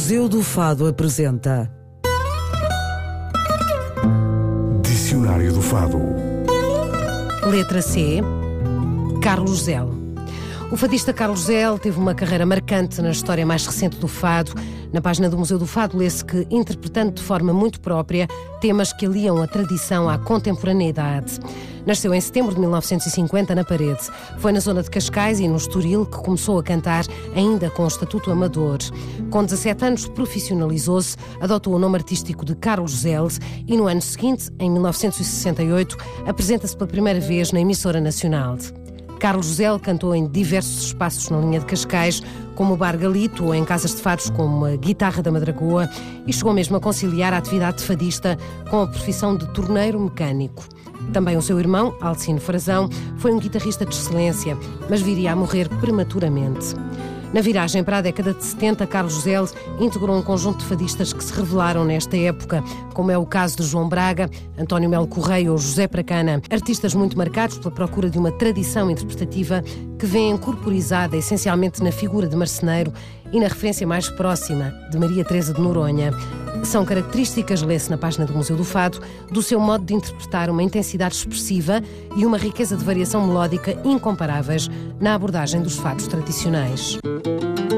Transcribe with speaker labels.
Speaker 1: Museu do Fado apresenta
Speaker 2: Dicionário do Fado.
Speaker 3: Letra C. Carlos Zell. O fadista Carlos Zell teve uma carreira marcante na história mais recente do fado. Na página do Museu do Fado lê-se que, interpretando de forma muito própria temas que aliam a tradição à contemporaneidade. Nasceu em setembro de 1950 na Parede. Foi na zona de Cascais e no Estoril que começou a cantar, ainda com o estatuto amador. Com 17 anos profissionalizou-se, adotou o nome artístico de Carlos Zell e no ano seguinte, em 1968, apresenta-se pela primeira vez na emissora nacional. Carlos Zell cantou em diversos espaços na linha de Cascais, como o Bar Galito ou em casas de fados como a Guitarra da Madragoa, e chegou mesmo a conciliar a atividade de fadista com a profissão de torneiro mecânico. Também o seu irmão, Alcino Frazão, foi um guitarrista de excelência, mas viria a morrer prematuramente. Na viragem para a década de 70, Carlos Zell integrou um conjunto de fadistas que se revelaram nesta época, como é o caso de João Braga, António Melo Correia ou José Pracana, artistas muito marcados pela procura de uma tradição interpretativa que vem incorporizada essencialmente na figura de marceneiro e na referência mais próxima de Maria Teresa de Noronha. São características, lê-se na página do Museu do Fado, do seu modo de interpretar uma intensidade expressiva e uma riqueza de variação melódica incomparáveis na abordagem dos fados tradicionais.